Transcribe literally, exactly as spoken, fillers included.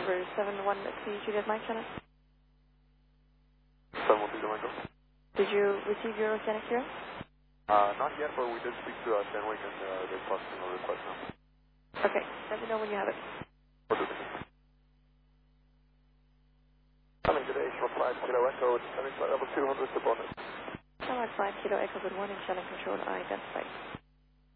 November seven one three Juliet Mike Channel. seven one three Juliet Mike. Did you receive your oceanic clearance? Uh, not yet, but we did speak to uh, Stanwick and uh, they're processing a request now. Okay, let me know when you have it. Coming today, short flight, Kilo Echo, descending flight level two hundred to bonus. Alright, flight Kilo Echo, good morning, channel control identified.